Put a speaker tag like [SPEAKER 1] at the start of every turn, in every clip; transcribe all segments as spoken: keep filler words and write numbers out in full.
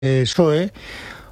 [SPEAKER 1] P S O E,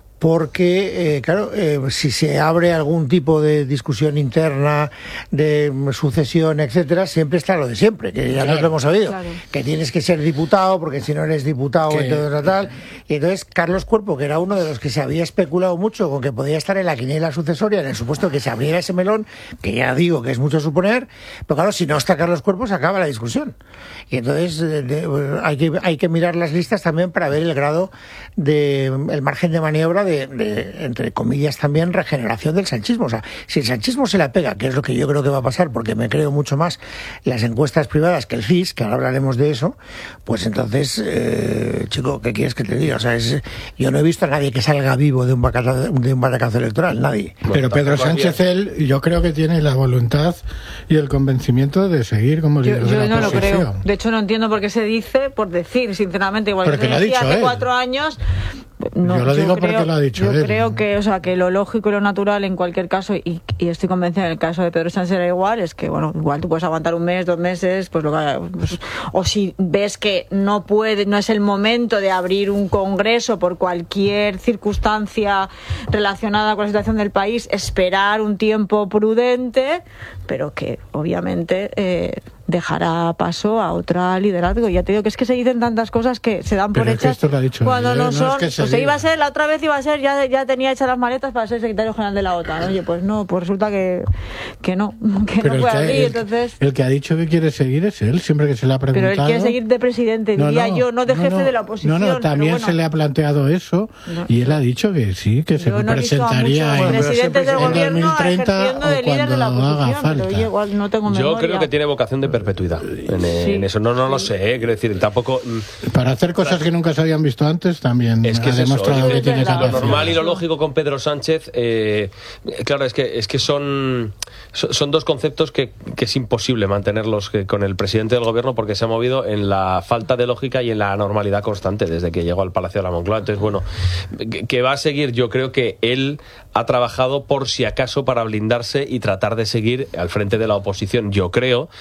[SPEAKER 1] porque, eh, claro, eh, si se abre algún tipo de discusión interna, de sucesión, etcétera, siempre está lo de siempre, que ya claro, nos lo hemos sabido, claro. Que tienes que ser diputado, porque si no eres diputado, ¿Qué? entonces tal. Y entonces Carlos Cuerpo, que era uno de los que se había especulado mucho con que podía estar en la quiniela sucesoria, en el supuesto que se abriera ese melón, que ya digo que es mucho suponer, pero claro, si no está Carlos Cuerpo, se acaba la discusión. Y entonces de, de, hay que hay que mirar las listas también para ver el grado de el margen de maniobra de De, de, entre comillas, también regeneración del sanchismo. O sea, si el sanchismo se la pega, que es lo que yo creo que va a pasar, porque me creo mucho más las encuestas privadas que el C I S, que ahora hablaremos de eso, pues entonces, eh, chico, ¿qué quieres que te diga? O sea, es, yo no he visto a nadie que salga vivo de un batacazo, de un batacazo electoral, nadie.
[SPEAKER 2] Pero Pedro Sánchez, él, yo creo que tiene la voluntad y el convencimiento de seguir como líder de la oposición. Yo no lo creo.
[SPEAKER 3] De hecho, no entiendo por qué se dice, por decir, sinceramente, igual
[SPEAKER 2] Porque
[SPEAKER 3] que se decía hace
[SPEAKER 2] él.
[SPEAKER 3] cuatro años. No,
[SPEAKER 2] yo lo digo
[SPEAKER 3] yo creo,
[SPEAKER 2] porque lo ha dicho
[SPEAKER 3] yo
[SPEAKER 2] él.
[SPEAKER 3] creo que, o sea, que lo lógico y lo natural en cualquier caso, y, y estoy convencida en el caso de Pedro Sánchez era igual, es que, bueno, igual tú puedes aguantar un mes, dos meses, pues lo que, pues, o si ves que no puede, no es el momento de abrir un congreso por cualquier circunstancia relacionada con la situación del país, esperar un tiempo prudente, pero que obviamente eh, dejará paso a otra liderazgo. Ya te digo que es que se dicen tantas cosas que se dan por
[SPEAKER 2] pero
[SPEAKER 3] hechas
[SPEAKER 2] es que esto lo ha dicho
[SPEAKER 3] cuando
[SPEAKER 2] él,
[SPEAKER 3] no
[SPEAKER 2] no
[SPEAKER 3] son.
[SPEAKER 2] Es que se
[SPEAKER 3] o sea,
[SPEAKER 2] diga.
[SPEAKER 3] iba a ser, la otra vez iba a ser, ya, ya tenía hechas las maletas para ser secretario general de la OTAN. Oye, pues no, pues resulta que, que no, que
[SPEAKER 2] pero
[SPEAKER 3] no puede
[SPEAKER 2] que,
[SPEAKER 3] abrir,
[SPEAKER 2] el,
[SPEAKER 3] entonces.
[SPEAKER 2] El que ha dicho que quiere seguir es él, siempre que se le ha preguntado.
[SPEAKER 3] Pero él quiere seguir de presidente, diría
[SPEAKER 2] no, no,
[SPEAKER 3] yo, no de
[SPEAKER 2] no,
[SPEAKER 3] jefe
[SPEAKER 2] no,
[SPEAKER 3] de la oposición.
[SPEAKER 2] No, no, también
[SPEAKER 3] bueno.
[SPEAKER 2] se le ha planteado eso
[SPEAKER 3] no,
[SPEAKER 2] y él ha dicho que sí, que se
[SPEAKER 3] no
[SPEAKER 2] presentaría
[SPEAKER 3] en presidentes del
[SPEAKER 2] en
[SPEAKER 3] gobierno
[SPEAKER 2] dos mil treinta
[SPEAKER 3] ejerciendo de líder de la oposición,
[SPEAKER 2] falta.
[SPEAKER 3] pero igual no tengo memoria.
[SPEAKER 4] Yo creo que tiene vocación de perpetuidad en, sí, en eso, no, no sí. lo sé, ¿eh? Quiero decir, tampoco...
[SPEAKER 2] Para hacer cosas claro. que nunca se habían visto antes también
[SPEAKER 4] es que
[SPEAKER 2] ha
[SPEAKER 4] es
[SPEAKER 2] demostrado
[SPEAKER 4] eso,
[SPEAKER 2] que
[SPEAKER 4] es
[SPEAKER 2] tiene capacidad.
[SPEAKER 4] Lo normal y lo lógico con Pedro Sánchez, eh, claro, es que, es que son, son dos conceptos que, que es imposible mantenerlos con el presidente del gobierno porque se ha movido en la falta de lógica y en la anormalidad constante desde que llegó al Palacio de la Moncloa. Entonces, bueno, que, que va a seguir, yo creo que él ha trabajado por si acaso para blindarse y tratar de seguir al frente de la oposición, yo creo,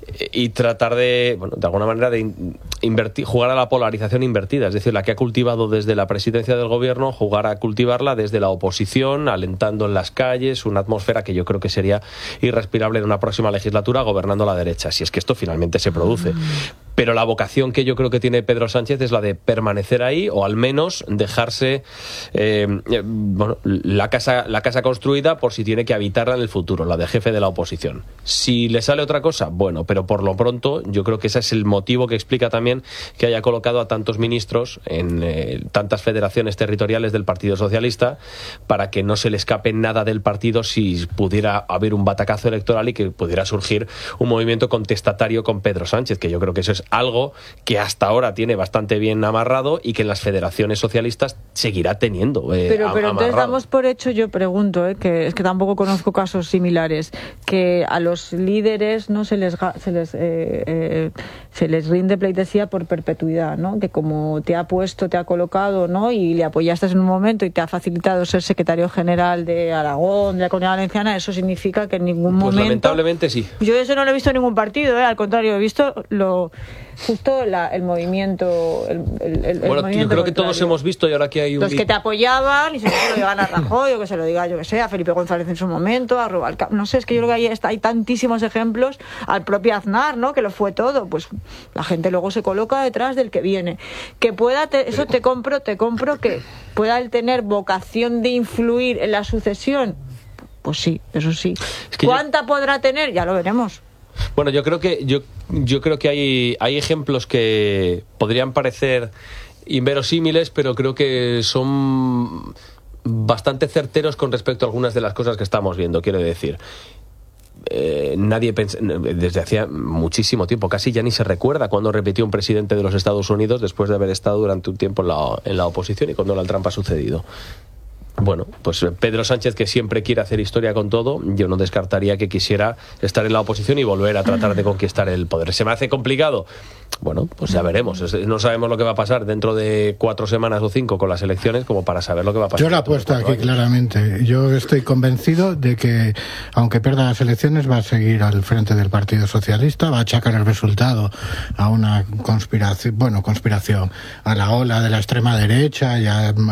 [SPEAKER 4] y tratar de, bueno, de alguna manera de invertir, jugar a la polarización invertida, es decir, la que ha cultivado desde la presidencia del gobierno, jugar a cultivarla desde la oposición, alentando en las calles una atmósfera que yo creo que sería irrespirable en una próxima legislatura gobernando la derecha, si es que esto finalmente se produce. Mm. Pero la vocación que yo creo que tiene Pedro Sánchez es la de permanecer ahí o al menos dejarse eh, bueno, la casa, la casa construida por si tiene que habitarla en el futuro, la de jefe de la oposición. Si le sale otra cosa, bueno, pero por lo pronto yo creo que ese es el motivo que explica también que haya colocado a tantos ministros en eh, tantas federaciones territoriales del Partido Socialista para que no se le escape nada del partido si pudiera haber un batacazo electoral y que pudiera surgir un movimiento contestatario con Pedro Sánchez, que yo creo que eso es algo que hasta ahora tiene bastante bien amarrado y que en las federaciones socialistas seguirá teniendo eh,
[SPEAKER 3] pero, pero
[SPEAKER 4] amarrado.
[SPEAKER 3] Entonces damos por hecho, yo pregunto, eh, que es que tampoco conozco casos similares, que a los líderes no se les se les eh, eh, se les rinde pleitesía por perpetuidad, ¿no? Que como te ha puesto, te ha colocado, ¿no? Y le apoyaste en un momento y te ha facilitado ser secretario general de Aragón, de la Comunidad Valenciana, eso significa que en ningún
[SPEAKER 4] pues
[SPEAKER 3] momento...
[SPEAKER 4] lamentablemente sí.
[SPEAKER 3] Yo eso no lo he visto en ningún partido, ¿eh? Al contrario, he visto lo justo la, el movimiento el, el, el
[SPEAKER 4] bueno,
[SPEAKER 3] movimiento
[SPEAKER 4] yo creo que
[SPEAKER 3] contrario.
[SPEAKER 4] Todos hemos visto y ahora que hay un...
[SPEAKER 3] Los que te apoyaban y se lo digan a Rajoy o que se lo diga, yo que sé, a Felipe González en su momento, a Rubalcaba, no sé, es que yo creo que hay, hay tantísimos ejemplos, al propio Aznar, ¿no? Que lo fue todo, pues la gente luego se coloca detrás del que viene. Que pueda, te, eso te compro, te compro que pueda él tener vocación de influir en la sucesión, pues sí, eso sí. Es que ¿cuánta yo... podrá tener? Ya lo veremos.
[SPEAKER 4] Bueno, yo creo que yo yo creo que hay hay ejemplos que podrían parecer inverosímiles, pero creo que son bastante certeros con respecto a algunas de las cosas que estamos viendo, quiero decir. Eh, nadie pens- desde hacía muchísimo tiempo, casi ya ni se recuerda cuando repitió un presidente de los Estados Unidos después de haber estado durante un tiempo en la, en la oposición y cuando Donald Trump ha sucedido. Bueno, pues Pedro Sánchez, que siempre quiere hacer historia con todo, yo no descartaría que quisiera estar en la oposición y volver a tratar de conquistar el poder. ¿Se me hace complicado? Bueno, pues ya veremos. No sabemos lo que va a pasar dentro de cuatro semanas o cinco con las elecciones como para saber lo que va a pasar.
[SPEAKER 2] Yo la apuesto aquí años. claramente. Yo estoy convencido de que, aunque pierda las elecciones, va a seguir al frente del Partido Socialista, va a achacar el resultado a una conspiración, bueno, conspiración, a la ola de la extrema derecha y a